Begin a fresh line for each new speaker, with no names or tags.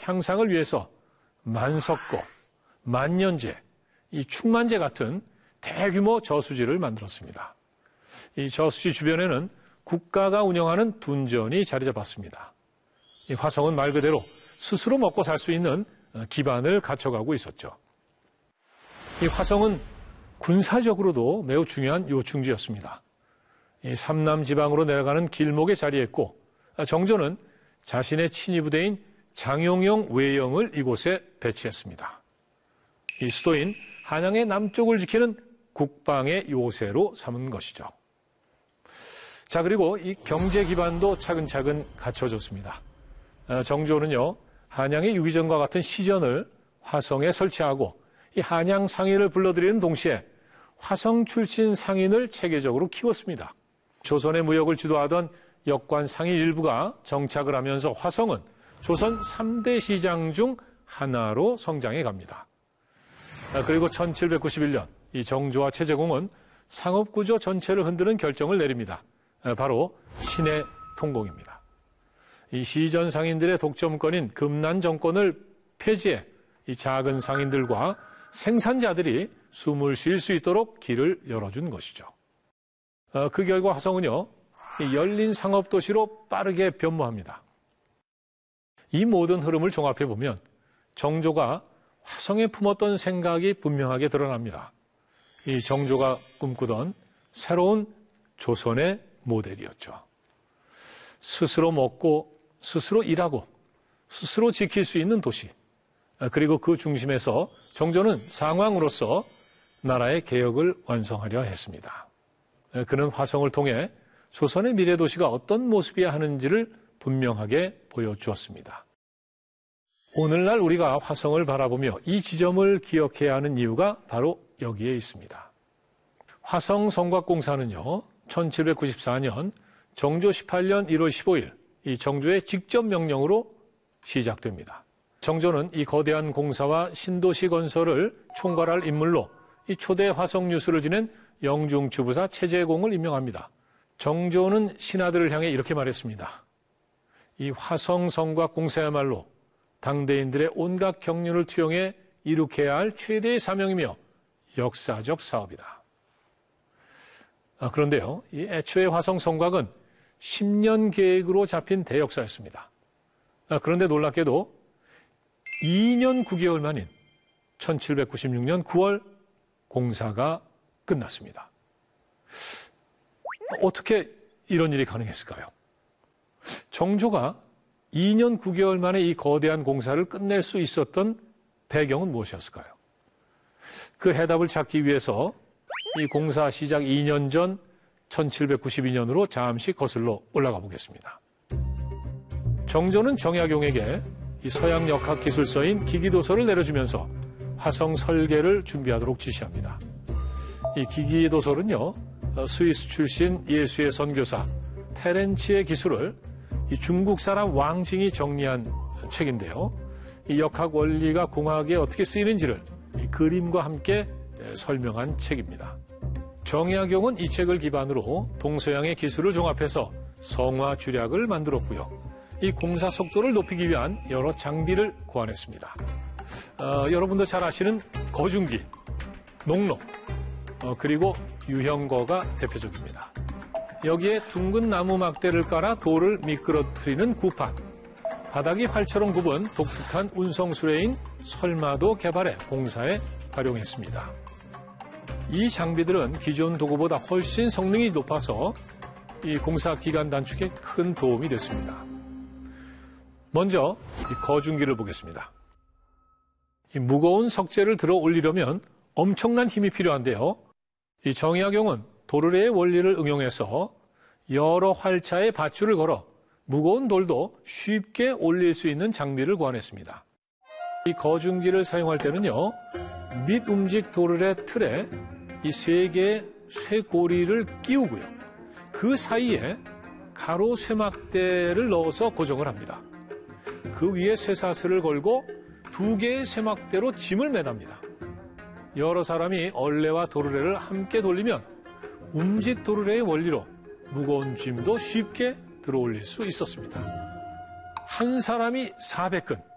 향상을 위해서 만석고, 만년제, 이 충만제 같은 대규모 저수지를 만들었습니다. 이 저수지 주변에는 국가가 운영하는 둔전이 자리 잡았습니다. 이 화성은 말 그대로 스스로 먹고 살 수 있는 기반을 갖춰가고 있었죠. 이 화성은 군사적으로도 매우 중요한 요충지였습니다. 이 삼남 지방으로 내려가는 길목에 자리했고, 정조는 자신의 친위 부대인 장용영 외영을 이곳에 배치했습니다. 이 수도인 한양의 남쪽을 지키는 국방의 요새로 삼은 것이죠. 자, 그리고 이 경제 기반도 차근차근 갖춰졌습니다. 정조는요, 한양의 유기전과 같은 시전을 화성에 설치하고 이 한양 상인을 불러들이는 동시에 화성 출신 상인을 체계적으로 키웠습니다. 조선의 무역을 주도하던 역관 상인 일부가 정착을 하면서 화성은 조선 3대 시장 중 하나로 성장해 갑니다. 그리고 1791년 이 정조와 최재공은 상업구조 전체를 흔드는 결정을 내립니다. 바로 신해 통공입니다. 이 시전 상인들의 독점권인 금난 정권을 폐지해 이 작은 상인들과 생산자들이 숨을 쉴 수 있도록 길을 열어준 것이죠. 그 결과 화성은요, 열린 상업도시로 빠르게 변모합니다. 이 모든 흐름을 종합해보면 정조가 화성에 품었던 생각이 분명하게 드러납니다. 이 정조가 꿈꾸던 새로운 조선의 모델이었죠. 스스로 먹고 스스로 일하고 스스로 지킬 수 있는 도시. 그리고 그 중심에서 정조는 상왕으로서 나라의 개혁을 완성하려 했습니다. 그는 화성을 통해 조선의 미래도시가 어떤 모습이어야 하는지를 분명하게 보여주었습니다. 오늘날 우리가 화성을 바라보며 이 지점을 기억해야 하는 이유가 바로 여기에 있습니다. 화성 성곽공사는요, 1794년 정조 18년 1월 15일 이 정조의 직접 명령으로 시작됩니다. 정조는 이 거대한 공사와 신도시 건설을 총괄할 인물로 이 초대 화성 유수를 지낸 영중주부사 최재공을 임명합니다. 정조는 신하들을 향해 이렇게 말했습니다. 이 화성 성곽 공사야말로 당대인들의 온갖 경륜을 투영해 이룩해야 할 최대의 사명이며 역사적 사업이다. 그런데요, 이 애초에 화성 성곽은 10년 계획으로 잡힌 대역사였습니다. 그런데 놀랍게도 2년 9개월 만인 1796년 9월 공사가 끝났습니다. 어떻게 이런 일이 가능했을까요? 정조가 2년 9개월 만에 이 거대한 공사를 끝낼 수 있었던 배경은 무엇이었을까요? 그 해답을 찾기 위해서 이 공사 시작 2년 전 1792년으로 잠시 거슬러 올라가 보겠습니다. 정조는 정약용에게 이 서양 역학 기술서인 기기도서를 내려주면서 화성 설계를 준비하도록 지시합니다. 이 기기도서는요, 스위스 출신 예수의 선교사 테렌치의 기술을 이 중국 사람 왕징이 정리한 책인데요. 이 역학 원리가 공학에 어떻게 쓰이는지를 이 그림과 함께 설명한 책입니다. 정약용은 이 책을 기반으로 동서양의 기술을 종합해서 성화 주략을 만들었고요. 이 공사 속도를 높이기 위한 여러 장비를 고안했습니다. 여러분도 잘 아시는 거중기, 농로, 그리고 유형거가 대표적입니다. 여기에 둥근 나무 막대를 깔아 돌을 미끄러뜨리는 구판, 바닥이 활처럼 굽은 독특한 운송수레인 설마도 개발해 공사에 활용했습니다. 이 장비들은 기존 도구보다 훨씬 성능이 높아서 이 공사 기간 단축에 큰 도움이 됐습니다. 먼저 이 거중기를 보겠습니다. 이 무거운 석재를 들어 올리려면 엄청난 힘이 필요한데요. 이 정약용은 도르래의 원리를 응용해서 여러 활차의 밧줄을 걸어 무거운 돌도 쉽게 올릴 수 있는 장비를 고안했습니다. 이 거중기를 사용할 때는요, 밑 움직 도르래 틀에 이 3개의 쇠고리를 끼우고요. 그 사이에 가로 쇠막대를 넣어서 고정을 합니다. 그 위에 쇠사슬을 걸고 2개의 쇠막대로 짐을 매답니다. 여러 사람이 얼레와 도르래를 함께 돌리면 움직 도르래의 원리로 무거운 짐도 쉽게 들어올릴 수 있었습니다. 한 사람이 400근,